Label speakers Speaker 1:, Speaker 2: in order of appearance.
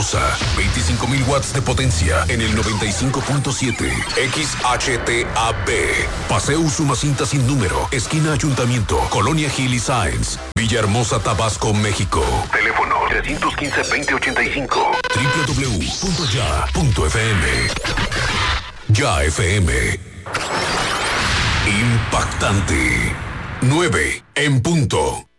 Speaker 1: 25,000 watts de potencia en el 95.7. XHTAB. Paseo Usumacinta sin número. Esquina Ayuntamiento. Colonia Gil y Sáenz. Villahermosa, Tabasco, México. Teléfono 315-2085. www.ya.fm. Ya FM. Impactante. 9 en punto.